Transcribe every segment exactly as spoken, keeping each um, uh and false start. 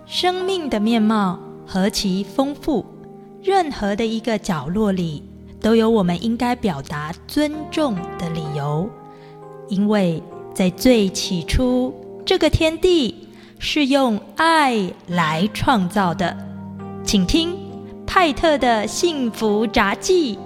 生命的面貌何其丰富，任何的一个角落里都有我们应该表达尊重的理由。因为在最起初，这个天地是用爱来创造的。请听派特的幸福杂记。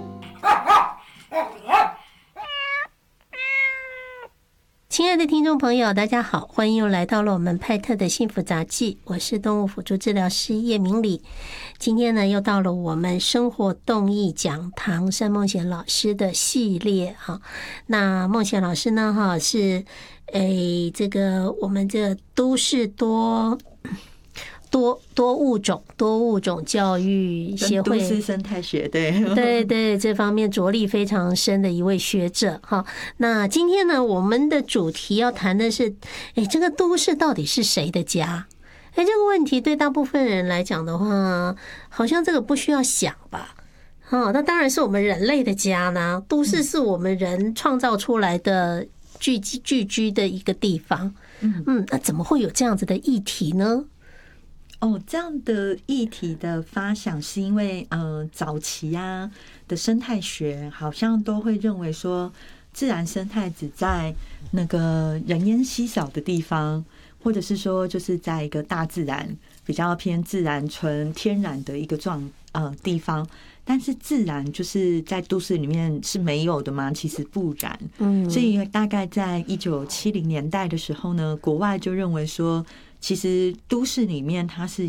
亲爱的听众朋友，大家好，欢迎又来到了我们派特的幸福杂记，我是动物辅助治疗师叶明礼。今天呢，又到了我们生活动艺讲堂单梦贤老师的系列哈。那梦贤老师呢，哈是诶，这个我们这个都市多。多多物种多物种教育协会都市生态学，对对对，这方面着力非常深的一位学者哈。那今天呢，我们的主题要谈的是，哎，这个都市到底是谁的家？哎，这个问题对大部分人来讲的话，好像这个不需要想吧？哦，那当然是我们人类的家呢。都市是我们人创造出来的聚集聚居的一个地方。嗯嗯，那怎么会有这样子的议题呢？ 哦，这样的议题的发想是因为，呃，早期啊的生态学好像都会认为说，自然生态只在那个人烟稀少的地方，或者是说就是在一个大自然比较偏自然纯天然的一个状呃地方。但是自然就是在都市里面是没有的吗？其实不然。嗯，所以大概在一九七零年代的时候呢，国外就认为说，其实都市里面它是